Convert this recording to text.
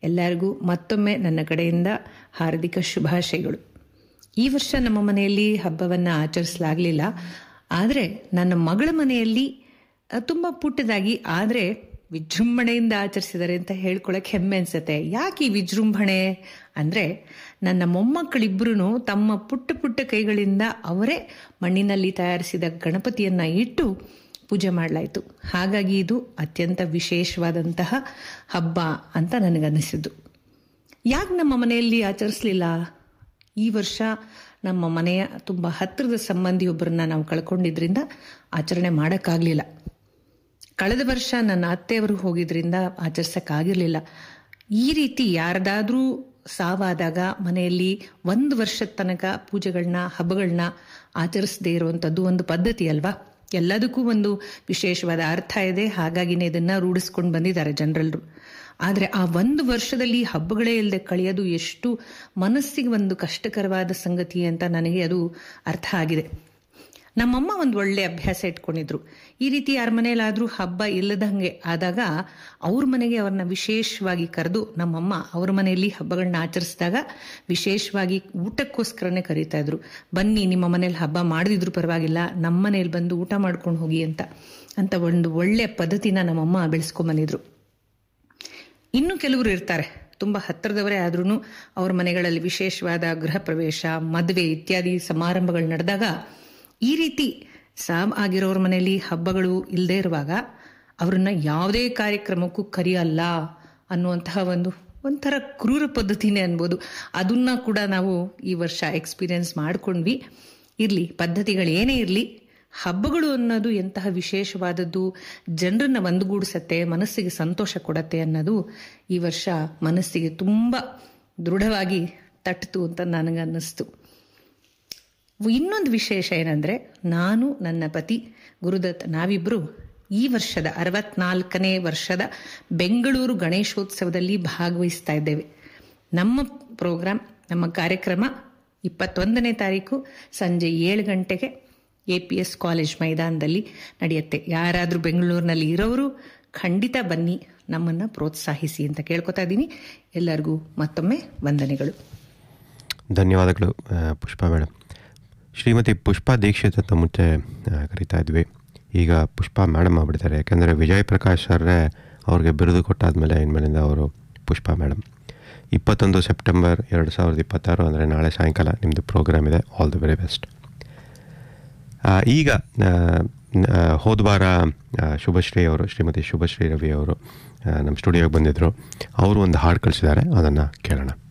ಎಲ್ಲರಿಗೂ ಮತ್ತೊಮ್ಮೆ ನನ್ನ ಕಡೆಯಿಂದ ಹಾರ್ದಿಕ ಶುಭಾಶಯಗಳು. ಈ ವರ್ಷ ನಮ್ಮ ಮನೆಯಲ್ಲಿ ಹಬ್ಬವನ್ನು ಆಚರಿಸಲಾಗಲಿಲ್ಲ. ಆದರೆ ನನ್ನ ಮಗಳ ಮನೆಯಲ್ಲಿ ತುಂಬ ಪುಟ್ಟದಾಗಿ ಆದರೆ ವಿಜೃಂಭಣೆಯಿಂದ ಆಚರಿಸಿದ್ದಾರೆ ಅಂತ ಹೇಳ್ಕೊಳಕ್ಕೆ ಹೆಮ್ಮೆ ಅನ್ಸುತ್ತೆ. ಯಾಕೆ ಈ ವಿಜೃಂಭಣೆ ಅಂದರೆ, ನನ್ನ ಮೊಮ್ಮಕ್ಕಳಿಬ್ಬರೂ ತಮ್ಮ ಪುಟ್ಟ ಪುಟ್ಟ ಕೈಗಳಿಂದ ಅವರೇ ಮಣ್ಣಿನಲ್ಲಿ ತಯಾರಿಸಿದ ಗಣಪತಿಯನ್ನು ಇಟ್ಟು ಪೂಜೆ ಮಾಡಲಾಯಿತು. ಹಾಗಾಗಿ ಇದು ಅತ್ಯಂತ ವಿಶೇಷವಾದಂತಹ ಹಬ್ಬ ಅಂತ ನನಗನ್ನಿಸಿದ್ದು. ಯಾಕೆ ನಮ್ಮ ಮನೆಯಲ್ಲಿ ಆಚರಿಸಲಿಲ್ಲ? ಈ ವರ್ಷ ನಮ್ಮ ಮನೆಯ ತುಂಬ ಹತ್ತಿರದ ಸಂಬಂಧಿಯೊಬ್ಬರನ್ನ ನಾವು ಕಳ್ಕೊಂಡಿದ್ರಿಂದ ಆಚರಣೆ ಮಾಡೋಕ್ಕಾಗಲಿಲ್ಲ. ಕಳೆದ ವರ್ಷ ನನ್ನ ಅತ್ತೆಯವರು ಹೋಗಿದ್ರಿಂದ ಆಚರಿಸೋಕ್ಕಾಗಿರಲಿಲ್ಲ. ಈ ರೀತಿ ಯಾರದಾದ್ರೂ ಸಾವಾದಾಗ ಮನೆಯಲ್ಲಿ 1 ವರ್ಷದ ತನಕ ಪೂಜೆಗಳನ್ನ ಹಬ್ಬಗಳನ್ನ ಆಚರಿಸದೇ ಇರುವಂಥದ್ದು ಒಂದು ಪದ್ಧತಿ ಅಲ್ವಾ. ಎಲ್ಲದಕ್ಕೂ ಒಂದು ವಿಶೇಷವಾದ ಅರ್ಥ ಇದೆ. ಹಾಗಾಗಿನೇ ಇದನ್ನು ರೂಢಿಸ್ಕೊಂಡು ಬಂದಿದ್ದಾರೆ ಜನರೆಲ್ಲರೂ. ಆದರೆ ಆ 1 ವರ್ಷದಲ್ಲಿ ಹಬ್ಬಗಳೇ ಇಲ್ಲದೆ ಕಳೆಯೋದು ಎಷ್ಟು ಮನಸ್ಸಿಗೆ ಒಂದು ಕಷ್ಟಕರವಾದ ಸಂಗತಿ ಅಂತ ನನಗೆ ಅದು ಅರ್ಥ ಆಗಿದೆ. ನಮ್ಮಮ್ಮ ಒಂದು ಒಳ್ಳೆ ಅಭ್ಯಾಸ ಇಟ್ಕೊಂಡಿದ್ರು. ಈ ರೀತಿ ಯಾರ ಮನೆಯಲ್ಲಾದರೂ ಹಬ್ಬ ಇಲ್ಲದಂಗೆ ಆದಾಗ ಅವ್ರ ಮನೆಗೆ ಅವ್ರನ್ನ ವಿಶೇಷವಾಗಿ ಕರೆದು, ನಮ್ಮಮ್ಮ ಅವ್ರ ಮನೆಯಲ್ಲಿ ಹಬ್ಬಗಳನ್ನ ಆಚರಿಸಿದಾಗ ವಿಶೇಷವಾಗಿ ಊಟಕ್ಕೋಸ್ಕರನೇ ಕರೀತಾ ಇದ್ರು. ಬನ್ನಿ, ನಿಮ್ಮ ಮನೇಲಿ ಹಬ್ಬ ಮಾಡದಿದ್ರು ಪರವಾಗಿಲ್ಲ, ನಮ್ಮ ಮನೇಲಿ ಬಂದು ಊಟ ಮಾಡ್ಕೊಂಡು ಹೋಗಿ ಅಂತ ಒಂದು ಒಳ್ಳೆ ಪದ್ಧತಿನ ನಮ್ಮಮ್ಮ ಬೆಳೆಸ್ಕೊಂಬಂದಿದ್ರು. ಇನ್ನು ಕೆಲವರು ಇರ್ತಾರೆ, ತುಂಬ ಹತ್ತಿರದವರೇ ಆದ್ರೂ ಅವ್ರ ಮನೆಗಳಲ್ಲಿ ವಿಶೇಷವಾದ ಗೃಹ ಪ್ರವೇಶ, ಮದುವೆ ಇತ್ಯಾದಿ ಸಮಾರಂಭಗಳು ನಡೆದಾಗ ಈ ರೀತಿ ಸಾವ್ ಆಗಿರೋರ ಮನೆಯಲ್ಲಿ ಹಬ್ಬಗಳು ಇಲ್ಲದೆ ಇರುವಾಗ ಅವ್ರನ್ನ ಯಾವುದೇ ಕಾರ್ಯಕ್ರಮಕ್ಕೂ ಕರೆಯಲ್ಲ ಅನ್ನುವಂತಹ ಒಂಥರ ಕ್ರೂರ ಪದ್ಧತಿನೇ ಅನ್ಬೋದು. ಅದನ್ನ ಕೂಡ ನಾವು ಈ ವರ್ಷ ಎಕ್ಸ್ಪೀರಿಯನ್ಸ್ ಮಾಡ್ಕೊಂಡ್ವಿ. ಇರಲಿ, ಪದ್ಧತಿಗಳು ಏನೇ ಇರಲಿ, ಹಬ್ಬಗಳು ಅನ್ನೋದು ಎಂತಹ ವಿಶೇಷವಾದದ್ದು, ಜನರನ್ನ ಒಂದುಗೂಡಿಸತ್ತೆ, ಮನಸ್ಸಿಗೆ ಸಂತೋಷ ಕೊಡತ್ತೆ ಅನ್ನೋದು ಈ ವರ್ಷ ಮನಸ್ಸಿಗೆ ತುಂಬ ದೃಢವಾಗಿ ತಟ್ಟಿತು ಅಂತ ನನಗನ್ನಿಸ್ತು. ಇನ್ನೊಂದು ವಿಶೇಷ ಏನಂದರೆ, ನಾನು ನನ್ನ ಪತಿ ಗುರುದತ್ ನಾವಿಬ್ಬರು ಈ ವರ್ಷದ 64ನೇ ವರ್ಷದ ಬೆಂಗಳೂರು ಗಣೇಶೋತ್ಸವದಲ್ಲಿ ಭಾಗವಹಿಸ್ತಾ ಇದ್ದೇವೆ. ನಮ್ಮ ಪ್ರೋಗ್ರಾಮ್, ನಮ್ಮ ಕಾರ್ಯಕ್ರಮ 21ನೇ ತಾರೀಕು ಸಂಜೆ 7 ಗಂಟೆಗೆ APS ಕಾಲೇಜ್ ಮೈದಾನದಲ್ಲಿ ನಡೆಯುತ್ತೆ. ಯಾರಾದರೂ ಬೆಂಗಳೂರಿನಲ್ಲಿ ಇರೋರು ಖಂಡಿತ ಬನ್ನಿ, ನಮ್ಮನ್ನು ಪ್ರೋತ್ಸಾಹಿಸಿ ಅಂತ ಕೇಳ್ಕೊತಾ ಇದ್ದೀನಿ. ಎಲ್ಲರಿಗೂ ಮತ್ತೊಮ್ಮೆ ವಂದನೆಗಳು. ಧನ್ಯವಾದಗಳು ಪುಷ್ಪಾ ಮೇಡಮ್. ಶ್ರೀಮತಿ ಪುಷ್ಪಾ ದೀಕ್ಷಿತ್ ಅಂತ ಮುಂಚೆ ಕರಿತಾ ಇದ್ವಿ, ಈಗ ಪುಷ್ಪಾ ಮೇಡಮ್ ಆಗ್ಬಿಡ್ತಾರೆ. ಯಾಕೆಂದರೆ ವಿಜಯ್ ಪ್ರಕಾಶ್ ಸರ್ರೇ ಅವ್ರಿಗೆ ಬಿರುದು ಕೊಟ್ಟಾದ್ಮೇಲೆ ಇನ್ಮೇಲಿಂದ ಅವರು ಪುಷ್ಪಾ ಮೇಡಮ್. 21 ಸೆಪ್ಟೆಂಬರ್ 2026 ಅಂದರೆ ನಾಳೆ ಸಾಯಂಕಾಲ ನಿಮ್ಮದು ಪ್ರೋಗ್ರಾಮ್ ಇದೆ. All the very best. ಈಗ ಹೋದ ವಾರ ಶುಭಶ್ರೀ ಅವರು, ಶ್ರೀಮತಿ ಶುಭಶ್ರೀ ರವಿ ಅವರು ನಮ್ಮ ಸ್ಟುಡಿಯೋಗೆ ಬಂದಿದ್ದರು. ಅವರು ಒಂದು ಹಾಡು ಕಳಿಸಿದ್ದಾರೆ, ಅದನ್ನು ಕೇಳೋಣ.